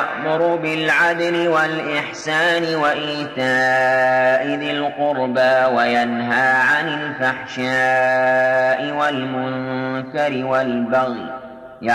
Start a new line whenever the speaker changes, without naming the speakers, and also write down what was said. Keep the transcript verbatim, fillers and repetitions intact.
يأمر بالعدل والإحسان وإيتاء ذي القربى وينهى عن الفحشاء والمنكر والبغي